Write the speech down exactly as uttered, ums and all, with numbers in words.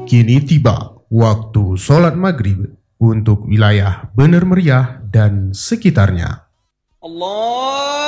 Kini tiba waktu sholat maghrib untuk wilayah Bener Meriah dan sekitarnya. Allah